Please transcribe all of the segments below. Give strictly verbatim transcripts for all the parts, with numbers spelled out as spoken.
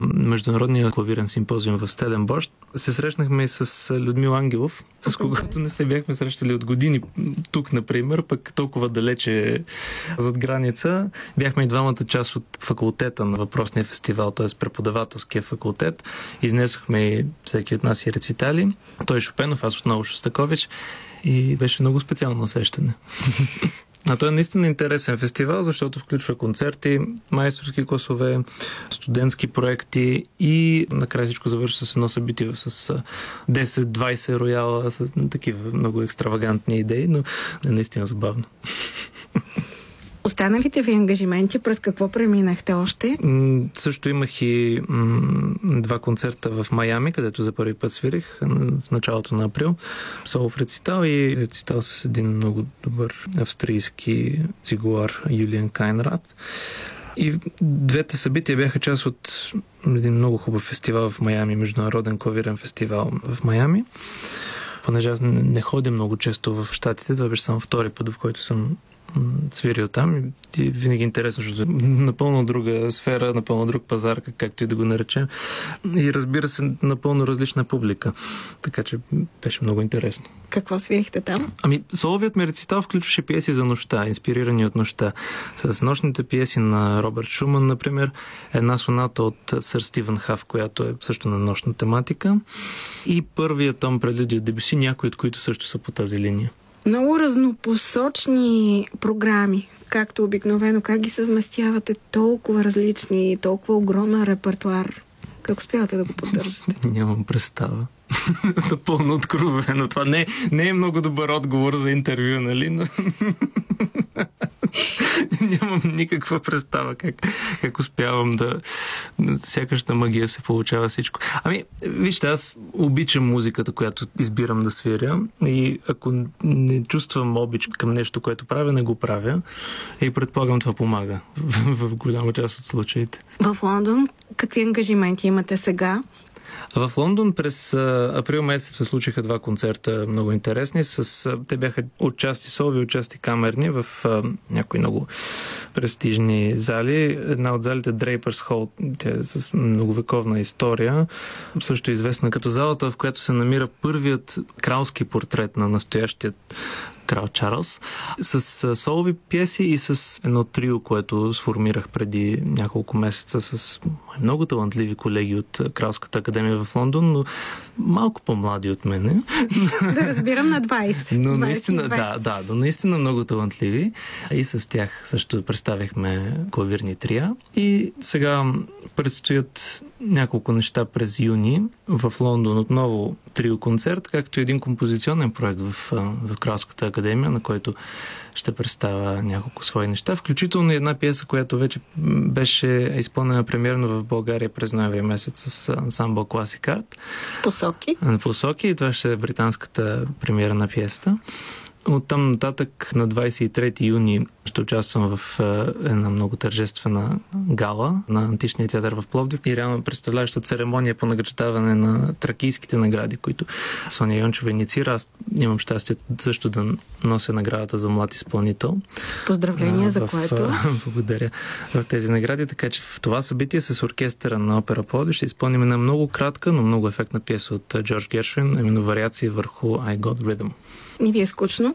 Международния клавирен симпозиум в Стеленбощ, се срещнахме и с Людмил Ангелов, с когото не се бяхме срещали от години тук, например, пък толкова далече зад граница. Бяхме и двамата част от факултета на въпросния фестивал, т.е. преподавателския факултет. Изнесохме и всеки от нас и рецитали. Той Шопенов, аз отново Шостакович. И беше много специално усещане. А той е наистина интересен фестивал, защото включва концерти, майсторски класове, студентски проекти и накрая всичко завършва с едно събитие с десет-двайсет рояла, с такива много екстравагантни идеи, но е наистина забавно. Останалите ви ангажименти, през какво преминахте още? М- също имах и м- два концерта в Майами, където за първи път свирих в началото на април. Соло в рецитал и рецитал с един много добър австрийски цигулар Юлиан Кайнрад. И двете събития бяха част от един много хубав фестивал в Майами, международен клавирен фестивал в Майами. Понеже аз не ходя много често в Щатите, това беше само втори път, в който съм свирил там и винаги интересно, защото напълно друга сфера, напълно друг пазар, както и да го наречем. И разбира се, напълно различна публика. Така че беше много интересно. Какво свирихте там? Ами, соловият ми рецитал включваше пиеси за нощта, инспирирани от нощта. С нощните пиеси на Робърт Шуман, например, една соната от сър Стивън Хаф, която е също на нощна тематика. И първият том прелюдия от Дебюси, някои от които също са по тази линия. Много разнопосочни програми, както обикновено. Как ги съвместявате толкова различни, толкова огромен репертуар? Как успявате да го поддържате? Нямам представа. Напълно откровено. Това не, не е много добър отговор за интервю, нали? Но... Нямам никаква представа как, как успявам да... Сякаш на магия се получава всичко. Ами, вижте, аз обичам музиката, която избирам да свиря и ако не чувствам обич към нещо, което правя, не го правя и предполагам това помага в, в голяма част от случаите. В Лондон какви ангажименти имате сега? В Лондон през а, април месец се случиха два концерта много интересни. С, а, те бяха отчасти солови, отчасти камерни в а, някои много престижни зали. Една от залите Дрейпърс Хол, тя е с многовековна история, също известна като залата, в която се намира първият кралски портрет на настоящият крал Чарлз, с солови пиеси и с едно трио, което сформирах преди няколко месеца с много талантливи колеги от Кралската академия в Лондон, но малко по-млади от мене. Да разбирам, на двайсет. Но наистина, да, да, но наистина много талантливи. И с тях също представихме клавирни трия. И сега предстоят няколко неща през юни. В Лондон отново трио концерт, както и един композиционен проект в, в Кралската академия, на който ще представя няколко свои неща, включително една пиеса, която вече беше изпълнена премиерно в България през ноември месец с ансамбъл Classic Art. Посоки. Посоки. И това ще е британската премиера на пиесата. Оттам нататък на двайсет и трети юни ще участвам в една много тържествена гала на Античния театър в Пловдив и реално представляваща церемония по награждаване на тракийските награди, които Соня Йончева инициира. Аз имам щастие също да нося наградата за млад изпълнител. Поздравления а, за в, което. Благодаря в тези награди, така че в това събитие с оркестъра на Опера Пловдив ще изпълним една много кратка, но много ефектна пиеса от Джордж Гершвин, именно вариации върху I Got Rhythm. И ви е скучно?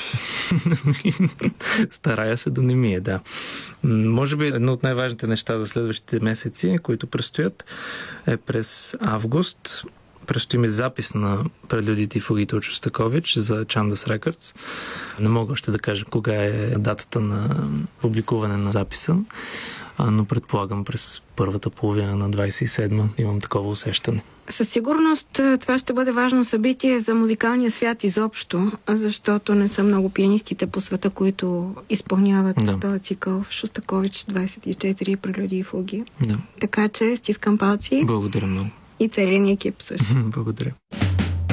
Старая се да не ми е, да. Може би едно от най-важните неща за следващите месеци, които предстоят, е през август. Предстои ми запис на прелюдиите и фугите от Шостакович за Chandos Records. Не мога още да кажа кога е датата на публикуване на записа, но предполагам през първата половина на двайсет и седма имам такова усещане. Със сигурност това ще бъде важно събитие за музикалния свят изобщо, защото не са много пианистите по света, които изпълняват да. този цикъл Шостакович двайсет и четири прелюдии и фуги. Да. Така че стискам палци. Благодаря много. И целият ни екип също. Благодаря.